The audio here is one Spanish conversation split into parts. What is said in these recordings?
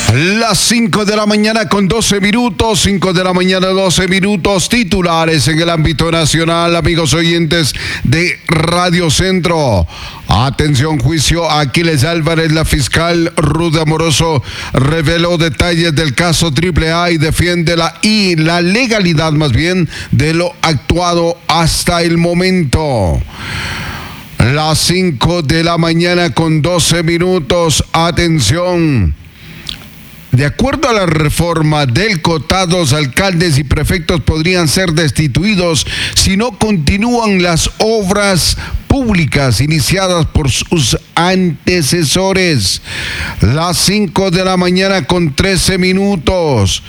Las 5 de la mañana con 12 minutos, 5 de la mañana 12 minutos, titulares en el ámbito nacional, amigos oyentes de Radio Centro. Atención, juicio a Aquiles Álvarez. La fiscal Ruth Amoroso reveló detalles del caso AAA y defiende la legalidad más bien de lo actuado hasta el momento. Las 5 de la mañana con 12 minutos, atención. De acuerdo a la reforma del COTAD, los alcaldes y prefectos podrían ser destituidos si no continúan las obras públicas iniciadas por sus antecesores. Las 5 de la mañana con 13 minutos.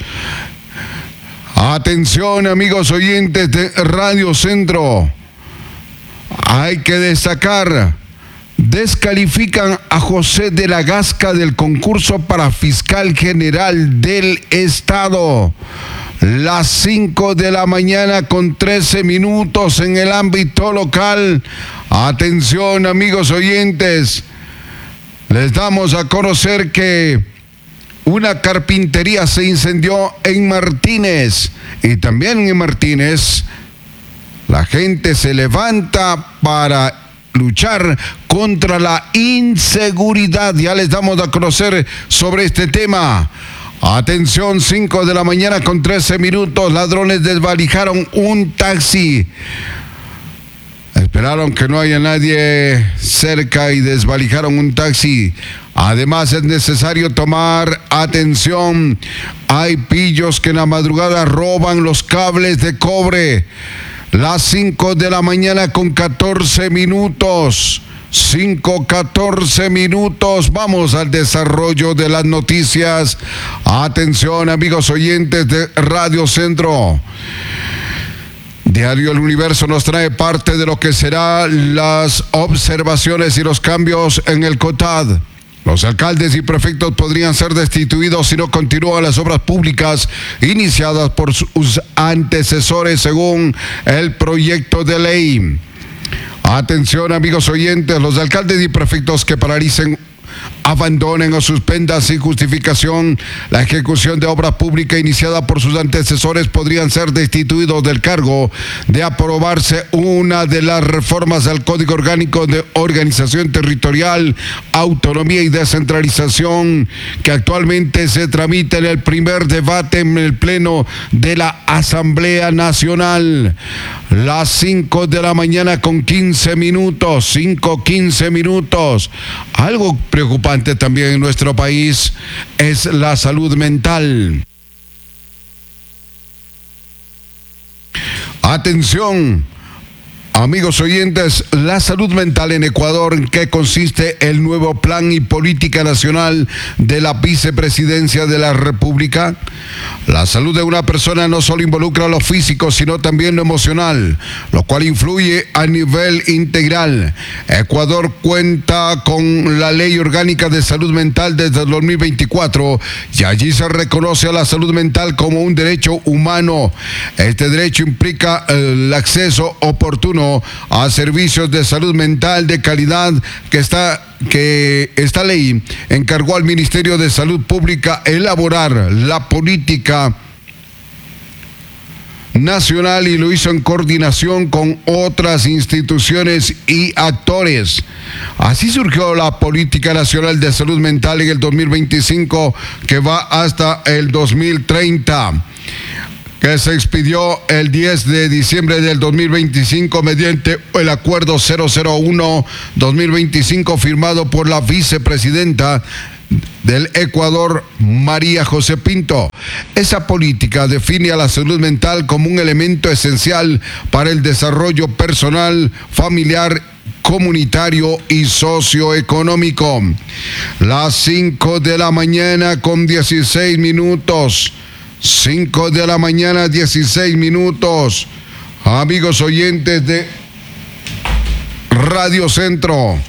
Atención, amigos oyentes de Radio Centro. Hay que destacar. Descalifican a José de la Gasca del concurso para fiscal general del Estado. Las 5 de la mañana con 13 minutos en el ámbito local. Atención, amigos oyentes. Les damos a conocer que una carpintería se incendió en Martínez. Y también en Martínez, la gente se levanta para luchar contra la inseguridad. Ya les damos a conocer sobre este tema. Atención, 5 de la mañana con 13 minutos. Ladrones desvalijaron un taxi. Esperaron que no haya nadie cerca y desvalijaron un taxi. Además, es necesario tomar atención. Hay pillos que en la madrugada roban los cables de cobre. Las 5 de la mañana con 14 minutos. 5:14 minutos. Vamos al desarrollo de las noticias. Atención, amigos oyentes de Radio Centro. Diario El Universo nos trae parte de lo que serán las observaciones y los cambios en el COTAD. Los alcaldes y prefectos podrían ser destituidos si no continúan las obras públicas iniciadas por sus antecesores según el proyecto de ley. Atención, amigos oyentes, los alcaldes y prefectos que paralicen, abandonen o suspendan sin justificación la ejecución de obra pública iniciada por sus antecesores podrían ser destituidos del cargo de aprobarse una de las reformas al Código Orgánico de Organización Territorial, Autonomía y Descentralización que actualmente se tramita en el primer debate en el Pleno de la Asamblea Nacional. Las 5 de la mañana con 15 minutos, 5:15 minutos. Algo preocupante también en nuestro país es la salud mental. Atención, amigos oyentes, la salud mental en Ecuador, ¿en qué consiste el nuevo plan y política nacional de la vicepresidencia de la República? La salud de una persona no solo involucra lo físico, sino también lo emocional, lo cual influye a nivel integral. Ecuador cuenta con la Ley Orgánica de Salud Mental desde el 2024 y allí se reconoce a la salud mental como un derecho humano. Este derecho implica el acceso oportuno a servicios de salud mental de calidad que esta ley encargó al Ministerio de Salud Pública elaborar la política nacional y lo hizo en coordinación con otras instituciones y actores. Así surgió la Política Nacional de Salud Mental en el 2025 que va hasta el 2030. Que se expidió el 10 de diciembre del 2025 mediante el Acuerdo 001-2025 firmado por la vicepresidenta del Ecuador, María José Pinto. Esa política define a la salud mental como un elemento esencial para el desarrollo personal, familiar, comunitario y socioeconómico. Las 5 de la mañana con 16 minutos. 5 de la mañana, 16 minutos. Amigos oyentes de Radio Centro,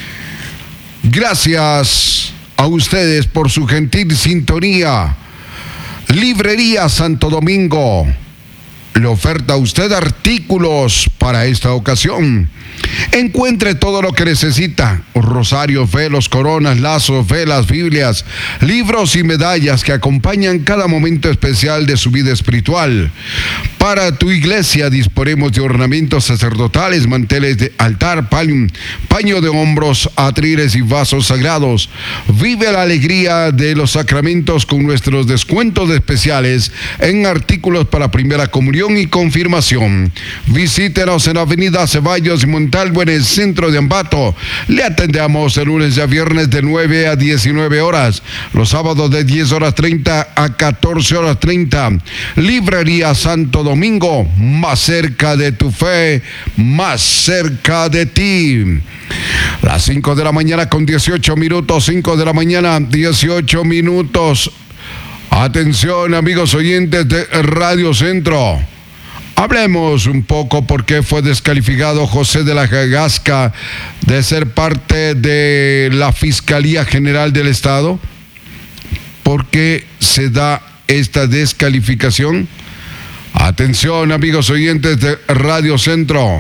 gracias a ustedes por su gentil sintonía. Librería Santo Domingo, le oferta a usted artículos para esta ocasión. Encuentre todo lo que necesita: rosarios, velos, coronas, lazos, velas, Biblias, libros y medallas que acompañan cada momento especial de su vida espiritual. Para tu iglesia disponemos de ornamentos sacerdotales, manteles de altar, paño de hombros, atriles y vasos sagrados. Vive la alegría de los sacramentos con nuestros descuentos especiales en artículos para primera comunión y confirmación. Visítenos en Avenida Ceballos y Montalvo, en el centro de Ambato. Le atendemos de lunes a viernes de 9 a 19 horas, los sábados de 10 horas 30 a 14 horas 30. Librería Santo Domingo, más cerca de tu fe, más cerca de ti. Las 5 de la mañana con 18 minutos, 5 de la mañana 18 minutos. Atención, amigos oyentes de Radio Centro. Hablemos un poco por qué fue descalificado José de la Gasca de ser parte de la Fiscalía General del Estado. ¿Por qué se da esta descalificación? Atención, amigos oyentes de Radio Centro.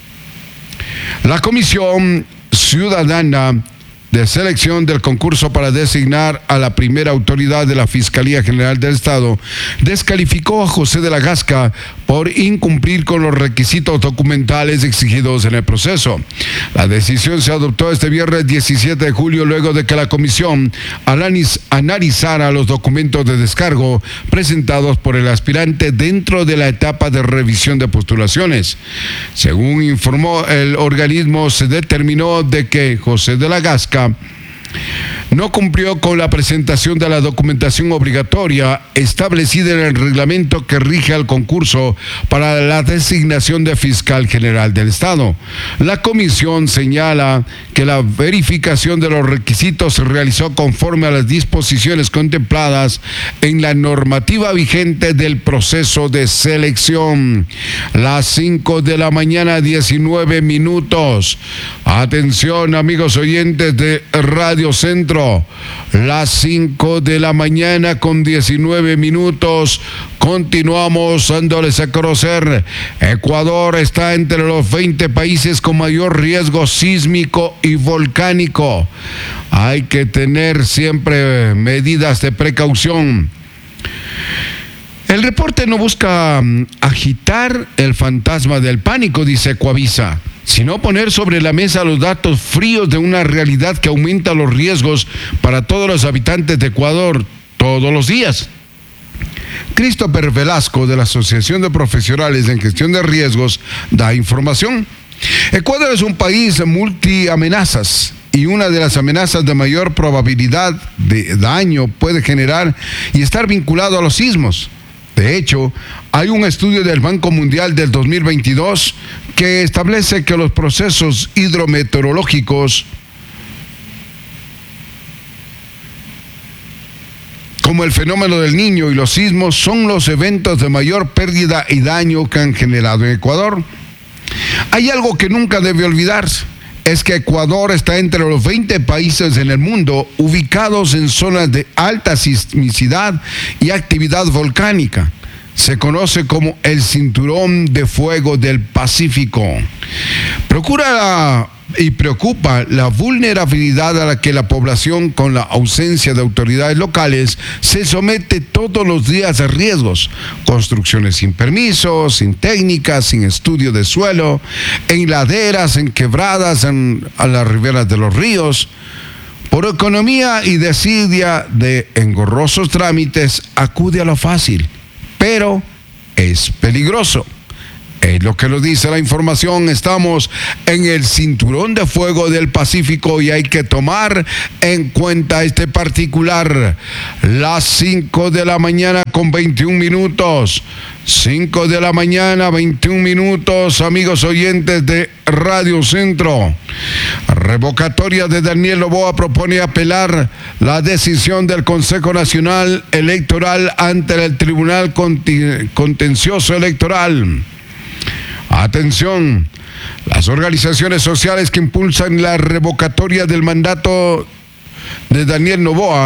La Comisión Ciudadana de Selección del concurso para designar a la primera autoridad de la Fiscalía General del Estado descalificó a José de la Gasca por incumplir con los requisitos documentales exigidos en el proceso. La decisión se adoptó este viernes 17 de julio luego de que la comisión analizara los documentos de descargo presentados por el aspirante dentro de la etapa de revisión de postulaciones. Según informó el organismo, se determinó de que José de la Gasca no cumplió con la presentación de la documentación obligatoria establecida en el reglamento que rige al concurso para la designación de fiscal general del Estado. La comisión señala que la verificación de los requisitos se realizó conforme a las disposiciones contempladas en la normativa vigente del proceso de selección. Las 5 de la mañana, 19 minutos. Atención, amigos oyentes de Radio Centro. Las 5 de la mañana con 19 minutos. Continuamos dándoles a conocer: Ecuador está entre los 20 países con mayor riesgo sísmico y volcánico. Hay que tener siempre medidas de precaución. El reporte no busca agitar el fantasma del pánico, dice Coavisa, sino poner sobre la mesa los datos fríos de una realidad que aumenta los riesgos para todos los habitantes de Ecuador todos los días. Christopher Velasco, de la Asociación de Profesionales en Gestión de Riesgos, da información. Ecuador es un país multiamenazas y una de las amenazas de mayor probabilidad de daño puede generar y estar vinculado a los sismos. De hecho, hay un estudio del Banco Mundial del 2022 que establece que los procesos hidrometeorológicos como el fenómeno del Niño y los sismos son los eventos de mayor pérdida y daño que han generado en Ecuador. Hay algo que nunca debe olvidarse: es que Ecuador está entre los 20 países en el mundo ubicados en zonas de alta sismicidad y actividad volcánica. Se conoce como el Cinturón de Fuego del Pacífico. Preocupa la vulnerabilidad a la que la población, con la ausencia de autoridades locales, se somete todos los días a riesgos: construcciones sin permisos, sin técnicas, sin estudio de suelo, en laderas, en quebradas, a las riberas de los ríos. Por economía y desidia de engorrosos trámites, acude a lo fácil, pero es peligroso. Es lo que nos dice la información. Estamos en el Cinturón de Fuego del Pacífico y hay que tomar en cuenta este particular. Las 5 de la mañana con 21 minutos. 5 de la mañana, 21 minutos, amigos oyentes de Radio Centro. Revocatoria de Daniel Noboa propone apelar la decisión del Consejo Nacional Electoral ante el Tribunal Contencioso Electoral. Atención, las organizaciones sociales que impulsan la revocatoria del mandato de Daniel Noboa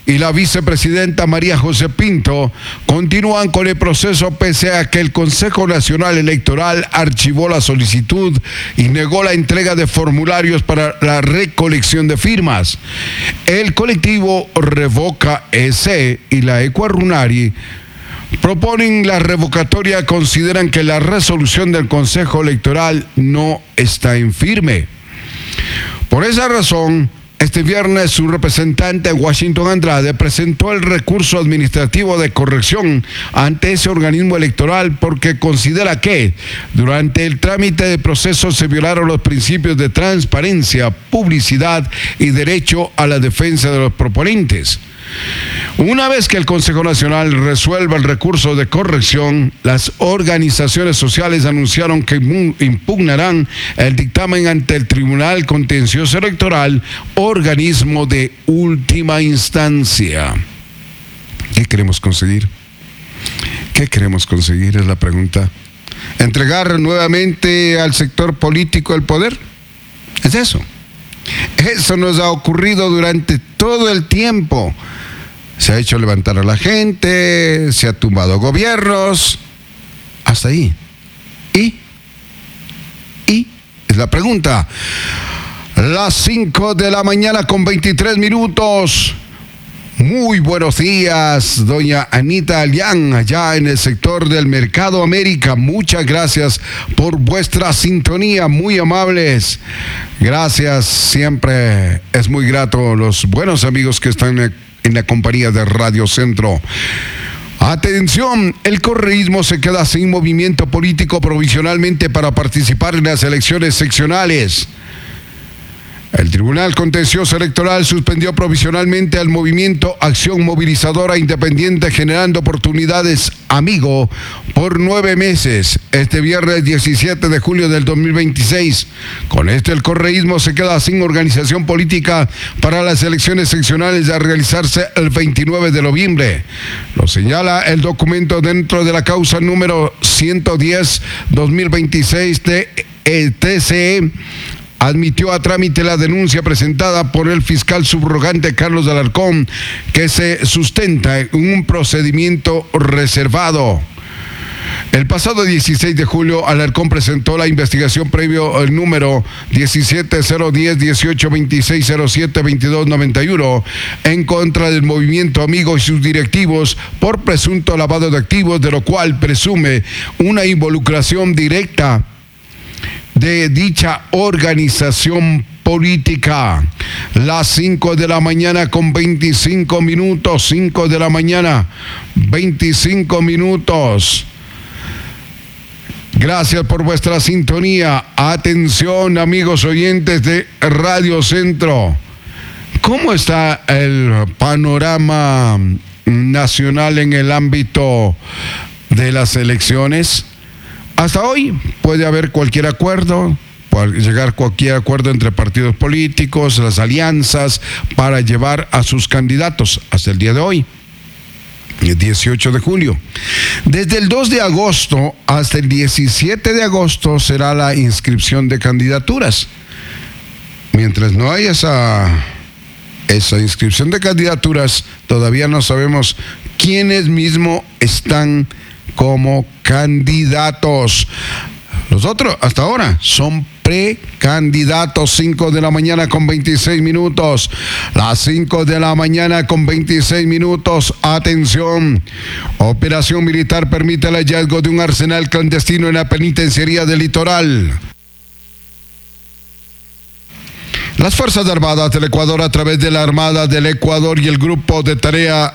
y la vicepresidenta María José Pinto continúan con el proceso pese a que el Consejo Nacional Electoral archivó la solicitud y negó la entrega de formularios para la recolección de firmas. El colectivo Revoca EC y la Ecuarunari proponen la revocatoria, consideran que la resolución del Consejo Electoral no está en firme. Por esa razón, este viernes su representante Washington Andrade presentó el recurso administrativo de corrección ante ese organismo electoral porque considera que durante el trámite del proceso se violaron los principios de transparencia, publicidad y derecho a la defensa de los proponentes. Una vez que el Consejo Nacional resuelva el recurso de corrección, las organizaciones sociales anunciaron que impugnarán el dictamen ante el Tribunal Contencioso Electoral, organismo de última instancia. ¿Qué queremos conseguir? ¿Qué queremos conseguir? Es la pregunta. ¿Entregar nuevamente al sector político el poder? Es eso. Eso nos ha ocurrido durante todo el tiempo. Se ha hecho levantar a la gente, se ha tumbado gobiernos, hasta ahí. ¿Y? Es la pregunta. Las 5 de la mañana con 23 minutos. Muy buenos días, doña Anita Alián, allá en el sector del Mercado América. Muchas gracias por vuestra sintonía, muy amables. Gracias, siempre es muy grato los buenos amigos que están en la compañía de Radio Centro. Atención, el correísmo se queda sin movimiento político provisionalmente para participar en las elecciones seccionales. El Tribunal Contencioso Electoral suspendió provisionalmente al movimiento Acción Movilizadora Independiente Generando Oportunidades Amigo por 9 meses, este viernes 17 de julio del 2026. Con esto el correísmo se queda sin organización política para las elecciones seccionales a realizarse el 29 de noviembre. Lo señala el documento dentro de la causa número 110-2026 de TCE. Admitió a trámite la denuncia presentada por el fiscal subrogante Carlos Alarcón, que se sustenta en un procedimiento reservado. El pasado 16 de julio, Alarcón presentó la investigación previo al número 17-010-18-26-07-22-91 en contra del movimiento Amigo y sus directivos por presunto lavado de activos, de lo cual presume una involucración directa de dicha organización política. Las 5 de la mañana con 25 minutos, 5 de la mañana, 25 minutos. Gracias por vuestra sintonía. Atención, amigos oyentes de Radio Centro. ¿Cómo está el panorama nacional en el ámbito de las elecciones? Hasta hoy puede haber cualquier acuerdo, puede llegar cualquier acuerdo entre partidos políticos, las alianzas, para llevar a sus candidatos hasta el día de hoy, el 18 de julio. Desde el 2 de agosto hasta el 17 de agosto será la inscripción de candidaturas. Mientras no haya esa inscripción de candidaturas, todavía no sabemos quiénes mismos están como candidatos. Los otros, hasta ahora, son precandidatos. 5 de la mañana con 26 minutos. Las 5 de la mañana con 26 minutos. Atención. Operación militar permite el hallazgo de un arsenal clandestino en la penitenciaría del Litoral. Las Fuerzas Armadas del Ecuador, a través de la Armada del Ecuador y el Grupo de Tarea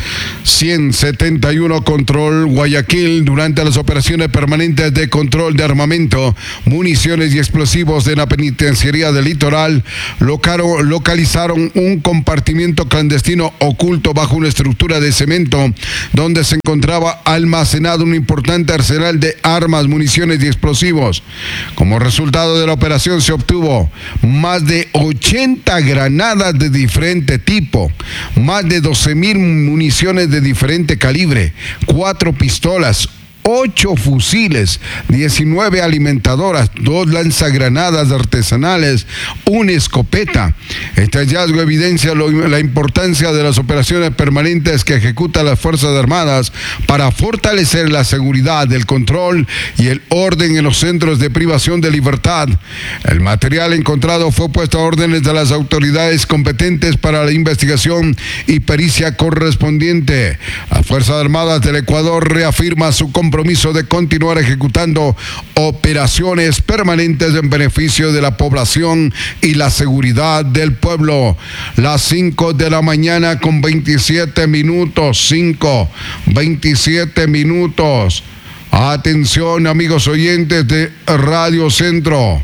171 Control Guayaquil, durante las operaciones permanentes de control de armamento, municiones y explosivos de la penitenciaría del Litoral, localizaron un compartimiento clandestino oculto bajo una estructura de cemento donde se encontraba almacenado un importante arsenal de armas, municiones y explosivos. Como resultado de la operación se obtuvo más de 80 granadas de diferente tipo, más de 12,000 municiones de diferente calibre, 4 pistolas, 8 fusiles, 19 alimentadoras, 2 lanzagranadas artesanales, una escopeta. Este hallazgo evidencia la importancia de las operaciones permanentes que ejecutan las Fuerzas Armadas para fortalecer la seguridad, el control y el orden en los centros de privación de libertad. El material encontrado fue puesto a órdenes de las autoridades competentes para la investigación y pericia correspondiente. Las Fuerzas Armadas del Ecuador reafirma su compromiso de continuar ejecutando operaciones permanentes en beneficio de la población y la seguridad del pueblo. Las 5 de la mañana con 27 minutos, 5:27 minutos. Atención, amigos oyentes de Radio Centro.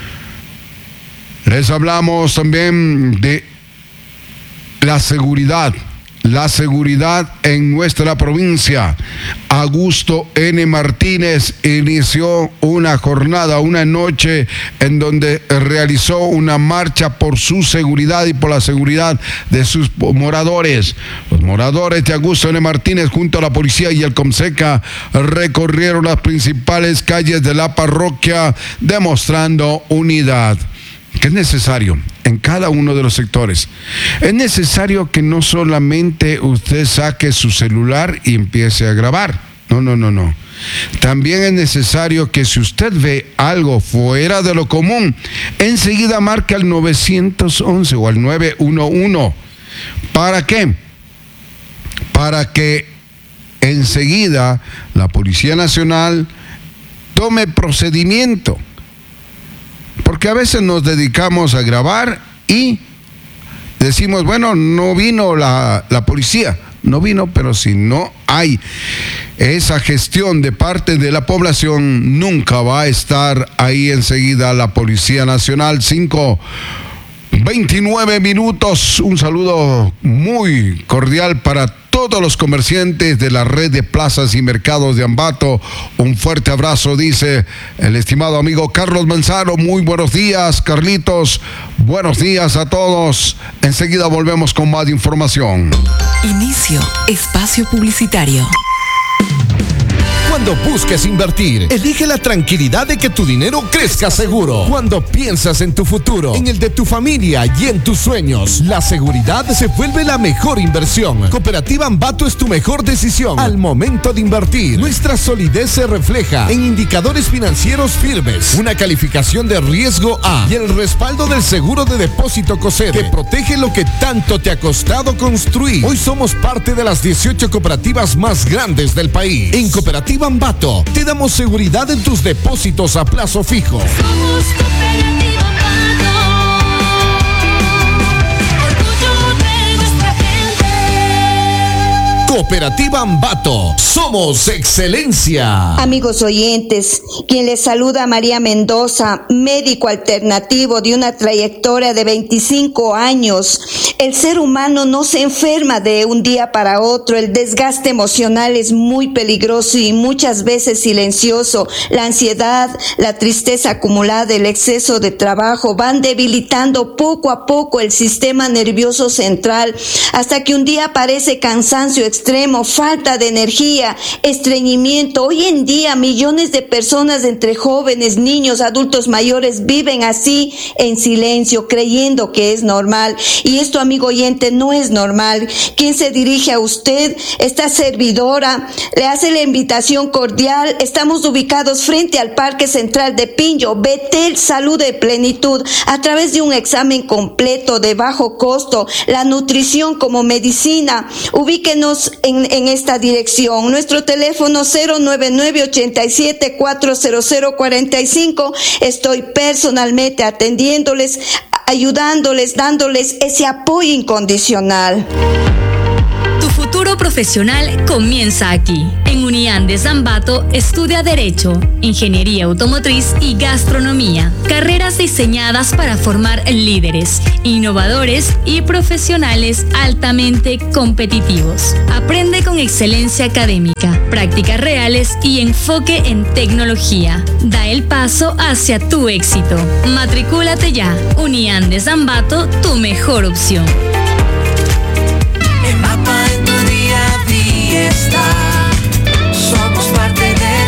Les hablamos también de la seguridad en nuestra provincia. Augusto N. Martínez inició una jornada, una noche en donde realizó una marcha por su seguridad y por la seguridad de sus moradores. Los moradores de Augusto N. Martínez junto a la policía y el Comseca recorrieron las principales calles de la parroquia demostrando unidad. ¿Qué es necesario en cada uno de los sectores? Es necesario que no solamente usted saque su celular y empiece a grabar. No. También es necesario que si usted ve algo fuera de lo común, enseguida marque al 911 o al 911. ¿Para qué? Para que enseguida la Policía Nacional tome procedimiento. Porque a veces nos dedicamos a grabar y decimos, bueno, no vino la policía. No vino, pero si no hay esa gestión de parte de la población, nunca va a estar ahí enseguida la Policía Nacional. 5:29 minutos. Un saludo muy cordial para todos los comerciantes de la red de plazas y mercados de Ambato. Un fuerte abrazo, dice el estimado amigo Carlos Manzano. Muy buenos días, Carlitos. Buenos días a todos. Enseguida volvemos con más información. Inicio espacio publicitario. Cuando busques invertir, elige la tranquilidad de que tu dinero crezca seguro. Cuando piensas en tu futuro, en el de tu familia y en tus sueños, la seguridad se vuelve la mejor inversión. Cooperativa Ambato es tu mejor decisión al momento de invertir. Nuestra solidez se refleja en indicadores financieros firmes, una calificación de riesgo A y el respaldo del seguro de depósito COSEDE que protege lo que tanto te ha costado construir. Hoy somos parte de las 18 cooperativas más grandes del país. En Cooperativa Ambato te damos seguridad en tus depósitos a plazo fijo. Somos Cooperativa Ambato, orgullo de nuestra gente. Cooperativa Ambato, somos excelencia. Amigos oyentes, quien les saluda María Mendoza, médico alternativo de una trayectoria de 25 años. El ser humano no se enferma de un día para otro. El desgaste emocional es muy peligroso y muchas veces silencioso. La ansiedad, la tristeza acumulada, el exceso de trabajo van debilitando poco a poco el sistema nervioso central hasta que un día aparece cansancio extremo, falta de energía, estreñimiento. Hoy en día millones de personas entre jóvenes, niños, adultos mayores viven así en silencio, creyendo que es normal. Y esto, amigo oyente, no es normal. Quien se dirige a usted, esta servidora, le hace la invitación cordial. Estamos ubicados frente al Parque Central de Pinjo. Betel Salud de Plenitud, a través de un examen completo de bajo costo, la nutrición como medicina. Ubíquenos en esta dirección. Nuestro teléfono 099-87-40045. Estoy personalmente atendiéndoles, ayudándoles, dándoles ese apoyo incondicional. Tu futuro profesional comienza aquí. En Uniandes Ambato estudia Derecho, Ingeniería Automotriz y Gastronomía. Carreras diseñadas para formar líderes, innovadores y profesionales altamente competitivos. Aprende con excelencia académica, prácticas reales y enfoque en tecnología. Da el paso hacia tu éxito. Matricúlate ya. Uniandes Ambato, tu mejor opción. El mapa en tu día a día está. Somos parte de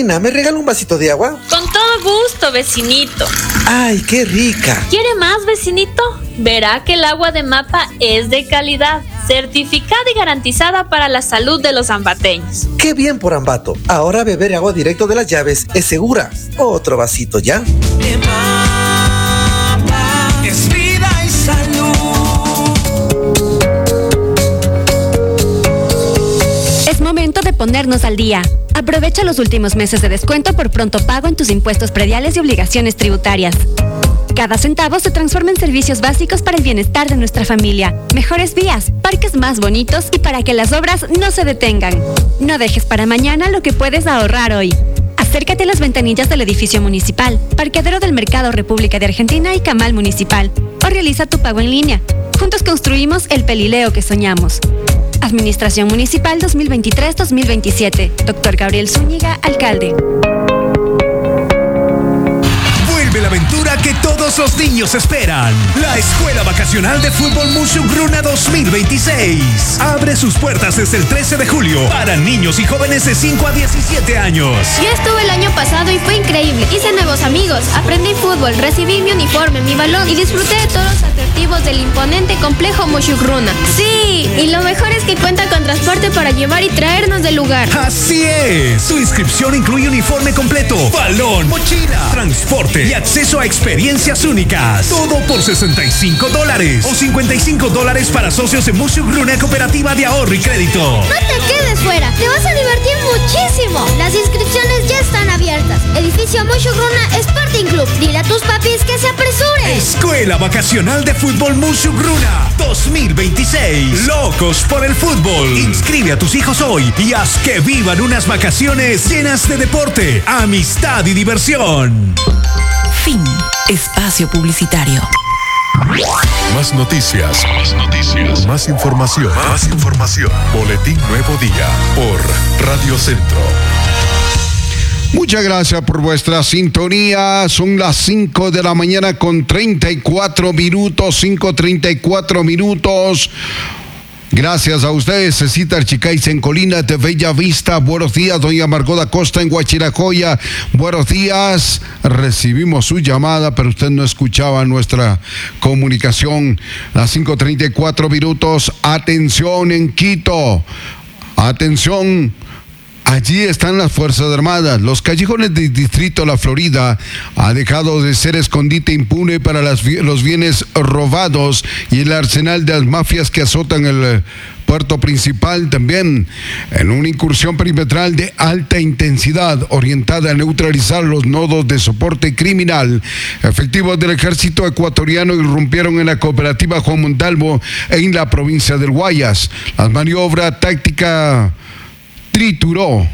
Vecina, ¿me regala un vasito de agua? Con todo gusto, vecinito. ¡Ay, qué rica! ¿Quiere más, vecinito? Verá que el agua de Mapa es de calidad, certificada y garantizada para la salud de los ambateños. ¡Qué bien por Ambato! Ahora beber agua directo de las llaves es segura. Otro vasito ya. De Mapa es vida y salud. Es momento de ponernos al día. Aprovecha los últimos meses de descuento por pronto pago en tus impuestos prediales y obligaciones tributarias. Cada centavo se transforma en servicios básicos para el bienestar de nuestra familia, mejores vías, parques más bonitos y para que las obras no se detengan. No dejes para mañana lo que puedes ahorrar hoy. Acércate a las ventanillas del edificio municipal, parqueadero del Mercado República de Argentina y Camal Municipal, o realiza tu pago en línea. Juntos construimos el Pelileo que soñamos. Administración Municipal 2023-2027. Dr. Gabriel Zúñiga, alcalde. Vuelve la aventura que todos los niños esperan. La Escuela Vacacional de Fútbol Musugruna 2026. Abre sus puertas desde el 13 de julio para niños y jóvenes de 5 a 17 años. Yo estuve el año pasado y fue increíble. Hice nuevos amigos, aprendí fútbol, recibí mi uniforme, mi balón y disfruté de todos los atractivos del imponente complejo Musugruna. Sí, y lo mejor es que cuenta con transporte para llevar y traernos del lugar. Así es. Su inscripción incluye uniforme completo, balón, mochila, transporte y acceso a experiencias únicas. Todo por $65 o $55 para socios de Musugruna Cooperativa de Ahorro y Crédito. No te quedes fuera, te vas a divertir muchísimo. Las inscripciones ya están abiertas. Edificio Musugruna Sporting Club. Dile a tus papis que se apresuren. Escuela Vacacional de Fútbol Musugruna 2026. Locos por el fútbol. Inscribe a tus hijos hoy y haz que vivan unas vacaciones llenas de deporte, amistad y diversión. Fin. Espacio publicitario. Más noticias. Más información. Boletín Nuevo Día por Radio Centro. Muchas gracias por vuestra sintonía. Son las 5 de la mañana con 34 minutos. 5:34 minutos. Gracias a ustedes, Cecita Archicaiz en Colinas de Bella Vista. Buenos días, doña Margot Acosta en Huachiracoya. Buenos días. Recibimos su llamada, pero usted no escuchaba nuestra comunicación. Las 5:34 minutos. Atención en Quito. Atención. Allí están las Fuerzas Armadas. Los callejones del distrito La Florida ha dejado de ser escondite impune para los bienes robados y el arsenal de las mafias que azotan el puerto principal. También en una incursión perimetral de alta intensidad orientada a neutralizar los nodos de soporte criminal, efectivos del ejército ecuatoriano irrumpieron en la cooperativa Juan Montalvo en la provincia del Guayas. La maniobra táctica trituró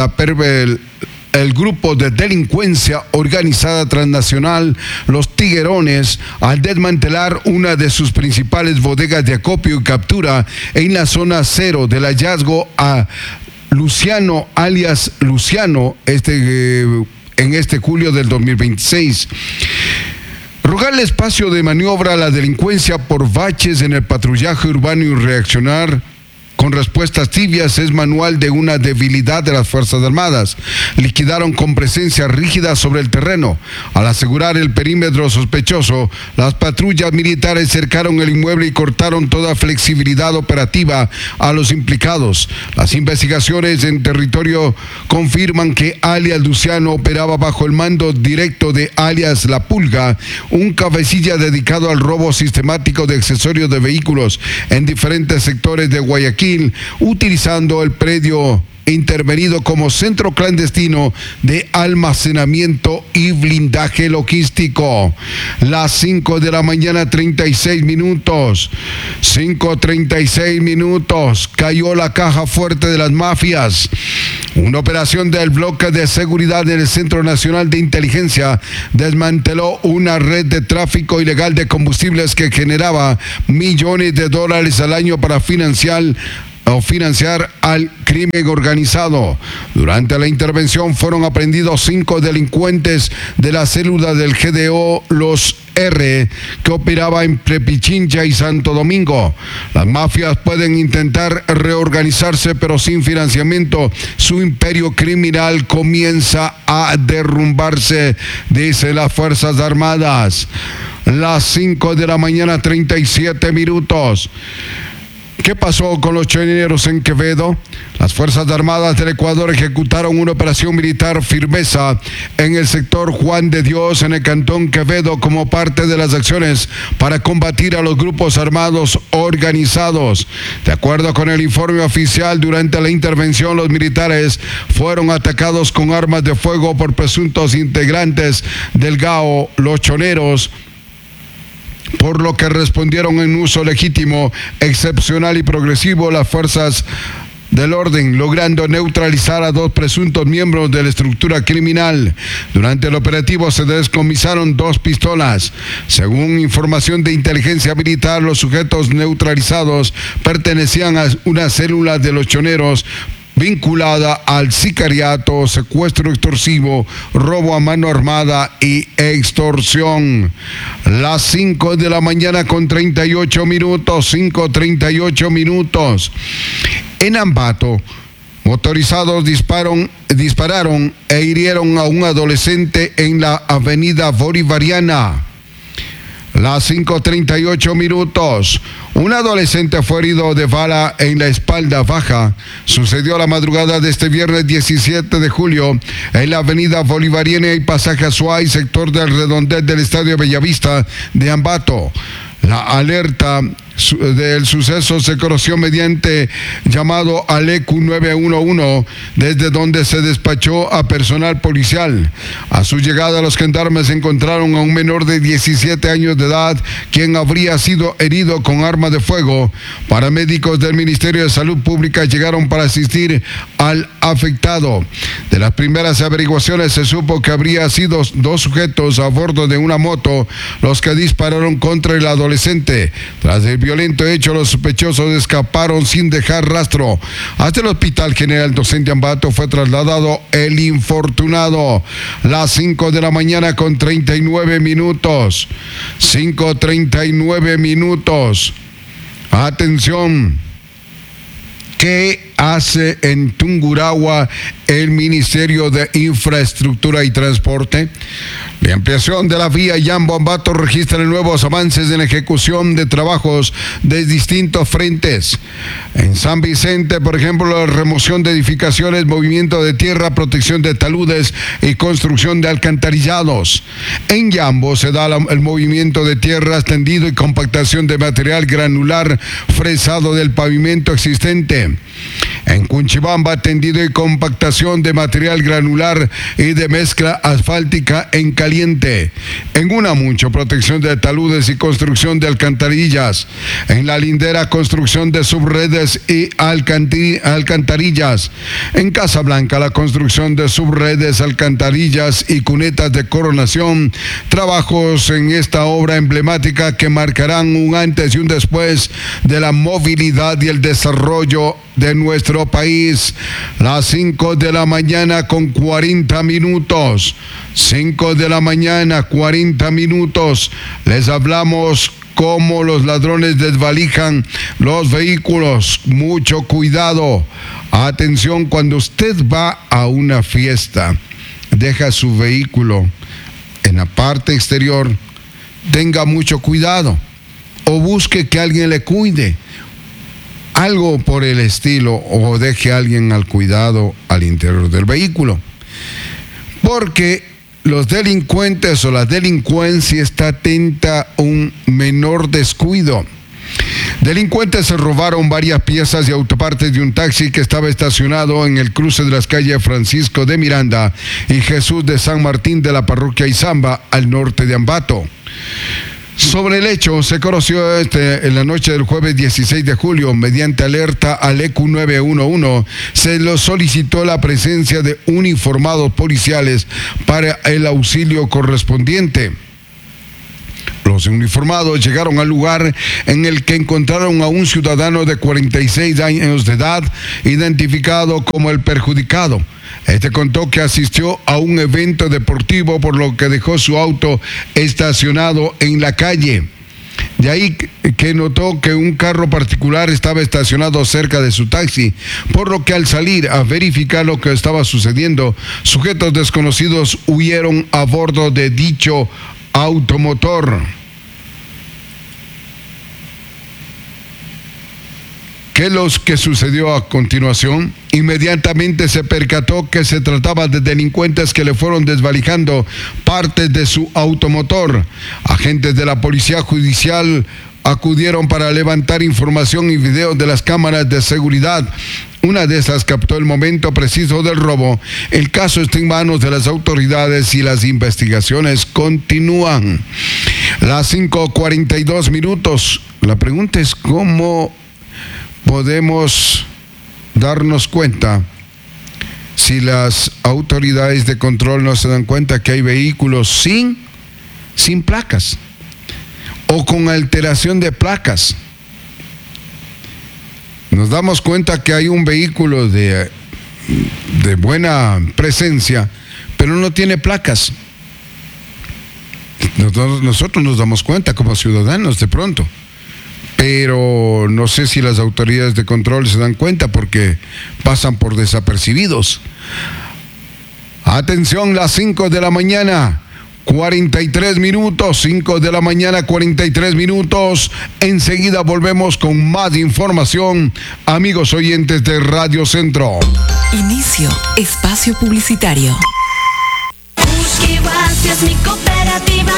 el grupo de delincuencia organizada transnacional Los Tiguerones al desmantelar una de sus principales bodegas de acopio y captura en la zona cero del hallazgo a Luciano alias Luciano en este julio del 2026. Rogarle espacio de maniobra a la delincuencia por baches en el patrullaje urbano y reaccionar con respuestas tibias es manual de una debilidad de las Fuerzas Armadas. Liquidaron con presencia rígida sobre el terreno. Al asegurar el perímetro sospechoso, las patrullas militares cercaron el inmueble y cortaron toda flexibilidad operativa a los implicados. Las investigaciones en territorio confirman que alias Luciano operaba bajo el mando directo de alias La Pulga, un cabecilla dedicado al robo sistemático de accesorios de vehículos en diferentes sectores de Guayaquil, utilizando el predio intervenido como centro clandestino de almacenamiento y blindaje logístico. Las 5 de la mañana 36 minutos. 5:36 minutos. Cayó la caja fuerte de las mafias. Una operación del bloque de seguridad del Centro Nacional de Inteligencia desmanteló una red de tráfico ilegal de combustibles que generaba millones de dólares al año para financiar o financiar al crimen organizado. Durante la intervención fueron aprehendidos 5 delincuentes de la célula del GDO Los R, que operaba en Prepichincha y Santo Domingo. Las mafias pueden intentar reorganizarse, pero sin financiamiento, su imperio criminal comienza a derrumbarse, dicen las Fuerzas Armadas. Las 5 de la mañana, 37 minutos. ¿Qué pasó con los choneros en Quevedo? Las Fuerzas Armadas del Ecuador ejecutaron una operación militar Firmeza en el sector Juan de Dios, en el cantón Quevedo, como parte de las acciones para combatir a los grupos armados organizados. De acuerdo con el informe oficial, durante la intervención los militares fueron atacados con armas de fuego por presuntos integrantes del GAO, los choneros, por lo que respondieron en uso legítimo, excepcional y progresivo las fuerzas del orden, logrando neutralizar a 2 presuntos miembros de la estructura criminal. Durante el operativo se descomisaron 2 pistolas. Según información de inteligencia militar, los sujetos neutralizados pertenecían a una célula de los choneros vinculada al sicariato, secuestro extorsivo, robo a mano armada y extorsión. Las 5 de la mañana con 38 minutos, 5:38 minutos. En Ambato, motorizados dispararon e hirieron a un adolescente en la avenida Bolivariana. Las 5:38 minutos. Un adolescente fue herido de bala en la espalda baja. Sucedió la madrugada de este viernes 17 de julio en la avenida Bolivariana y Pasaje Azuay, sector del redondel del Estadio Bellavista de Ambato. La alerta del suceso se conoció mediante llamado al ECU 911, desde donde se despachó a personal policial. A su llegada, los gendarmes encontraron a un menor de 17 años de edad, quien habría sido herido con arma de fuego. Paramédicos del Ministerio de Salud Pública llegaron para asistir al afectado. De las primeras averiguaciones se supo que habría sido 2 sujetos a bordo de una moto los que dispararon contra el adolescente. Tras el violento hecho, los sospechosos escaparon sin dejar rastro. Hasta el Hospital General Docente Ambato fue trasladado el infortunado. Las 5 de la mañana con 39 minutos. 5:39 minutos. Atención. ¿Qué hace en Tungurahua el Ministerio de Infraestructura y Transporte? La ampliación de la vía Yambo-Ambato registra nuevos avances en la ejecución de trabajos de distintos frentes. En San Vicente, por ejemplo, la remoción de edificaciones, movimiento de tierra, protección de taludes y construcción de alcantarillados. En Yambo se da el movimiento de tierras, tendido y compactación de material granular, fresado del pavimento existente. En Cunchibamba, tendido y compactación de material granular y de mezcla asfáltica en caliente. En Unamucho, protección de taludes y construcción de alcantarillas. En La Lindera, construcción de subredes y alcantarillas. En Casablanca, la construcción de subredes, alcantarillas y cunetas de coronación. Trabajos en esta obra emblemática que marcarán un antes y un después de la movilidad y el desarrollo de nuestro país. Las 5 de la mañana con 40 minutos. 5 de la mañana, 40 minutos. Les hablamos cómo los ladrones desvalijan los vehículos. Mucho cuidado. Atención, cuando usted va a una fiesta, deja su vehículo en la parte exterior, tenga mucho cuidado. O busque que alguien le cuide. Algo por el estilo, o deje a alguien al cuidado al interior del vehículo. Porque los delincuentes o la delincuencia está atenta a un menor descuido. Delincuentes se robaron varias piezas y autopartes de un taxi que estaba estacionado en el cruce de las calles Francisco de Miranda y Jesús de San Martín de la parroquia Izamba, al norte de Ambato. Sobre el hecho, se conoció en la noche del jueves 16 de julio, mediante alerta al ECU 911, se lo solicitó la presencia de uniformados policiales para el auxilio correspondiente. Los uniformados llegaron al lugar en el que encontraron a un ciudadano de 46 años de edad, identificado como el perjudicado. Este contó que asistió a un evento deportivo, por lo que dejó su auto estacionado en la calle. De ahí que notó que un carro particular estaba estacionado cerca de su taxi, por lo que al salir a verificar lo que estaba sucediendo, sujetos desconocidos huyeron a bordo de dicho automotor. ¿Qué es lo que sucedió a continuación? Inmediatamente se percató que se trataba de delincuentes que le fueron desvalijando partes de su automotor. Agentes de la Policía Judicial acudieron para levantar información y videos de las cámaras de seguridad. Una de esas captó el momento preciso del robo. El caso está en manos de las autoridades y las investigaciones continúan. Las 5:42. La pregunta es cómo podemos darnos cuenta si las autoridades de control no se dan cuenta que hay vehículos sin placas o con alteración de placas. Nos damos cuenta que hay un vehículo de buena presencia, pero no tiene placas. Nosotros nos damos cuenta como ciudadanos de pronto, pero no sé si las autoridades de control se dan cuenta porque pasan por desapercibidos. Atención, las 5 de la mañana, 43 minutos, 5 de la mañana, 43 minutos. Enseguida volvemos con más información, amigos oyentes de Radio Centro. Inicio espacio publicitario. Cusquiguas es mi cooperativa.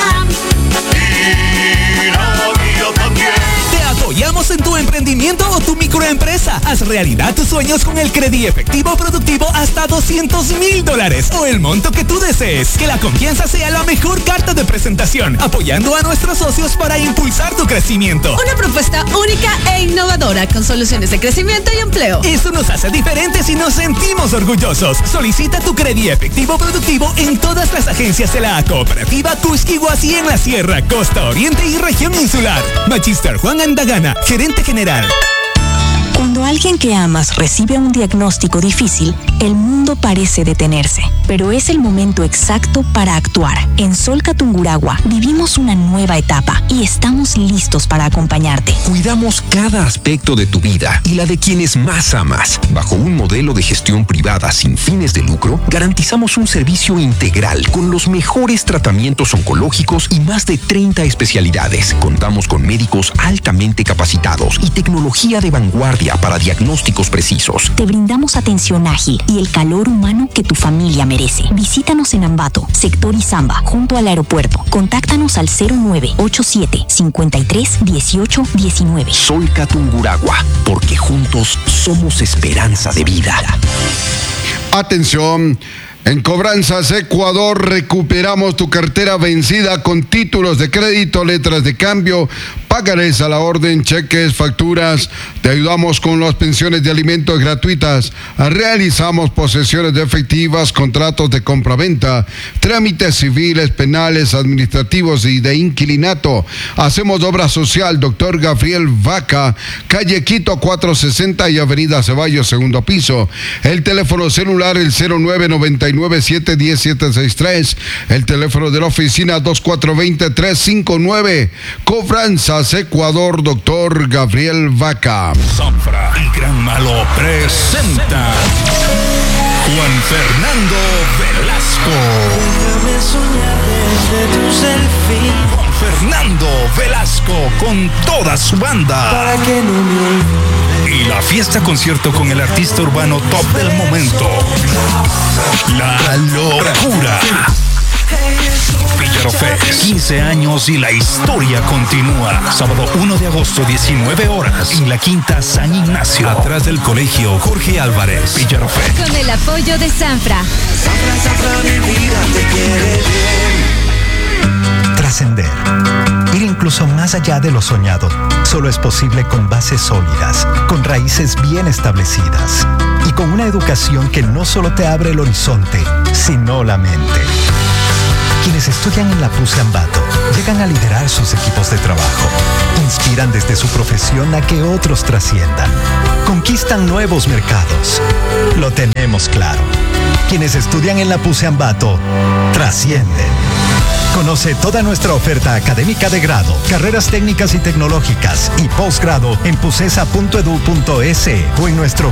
Apoyamos en tu emprendimiento o tu microempresa. Haz realidad tus sueños con el Credi Efectivo Productivo hasta $200,000 o el monto que tú desees. Que la confianza sea la mejor carta de presentación, apoyando a nuestros socios para impulsar tu crecimiento. Una propuesta única e innovadora con soluciones de crecimiento y empleo. Eso nos hace diferentes y nos sentimos orgullosos. Solicita tu Credi Efectivo Productivo en todas las agencias de la cooperativa Cusquiguas y en la Sierra, Costa Oriente y Región Insular. Magister Juan Andagana, gerente general. Cuando alguien que amas recibe un diagnóstico difícil, el mundo parece detenerse, pero es el momento exacto para actuar. En Solca Tungurahua vivimos una nueva etapa y estamos listos para acompañarte. Cuidamos cada aspecto de tu vida y la de quienes más amas. Bajo un modelo de gestión privada sin fines de lucro, garantizamos un servicio integral con los mejores tratamientos oncológicos y más de 30 especialidades. Contamos con médicos altamente capacitados y tecnología de vanguardia para diagnósticos precisos. Te brindamos atención ágil y el calor humano que tu familia merece. Visítanos en Ambato, sector Izamba, junto al aeropuerto. Contáctanos al 0987-531819. Solca Tungurahua, porque juntos somos esperanza de vida. Atención. En Cobranzas Ecuador recuperamos tu cartera vencida con títulos de crédito, letras de cambio, pagarés a la orden, cheques, facturas. Te ayudamos con las pensiones de alimentos gratuitas. Realizamos posesiones de efectivas, contratos de compraventa, trámites civiles, penales, administrativos y de inquilinato. Hacemos obra social. Dr. Gabriel Vaca, calle Quito 460 y avenida Ceballos, segundo piso. El teléfono celular el 0999-710-763. El teléfono de la oficina 2420-359. Cobranzas Ecuador, Dr. Gabriel Vaca. Sanfra y Gran Malo presenta Juan Fernando Velasco. Juan Fernando Velasco con toda su banda. Para que no me olvide. Y la fiesta concierto con el artista urbano top del momento, La Locura. Villarofés, 15 años y la historia continúa. Sábado 1 de agosto, 19 horas, en la Quinta San Ignacio, atrás del Colegio Jorge Álvarez, Villarofés. Con el apoyo de Sanfra. Sanfra, mi vida te quiere bien. Trascender. Ir incluso más allá de lo soñado. Solo es posible con bases sólidas, con raíces bien establecidas y con una educación que no solo te abre el horizonte, sino la mente. Quienes estudian en la PUSE Ambato llegan a liderar sus equipos de trabajo. Inspiran desde su profesión a que otros trasciendan. Conquistan nuevos mercados. Lo tenemos claro. Quienes estudian en la PUSE Ambato trascienden. Conoce toda nuestra oferta académica de grado, carreras técnicas y tecnológicas y posgrado en pusesa.edu.es o en nuestro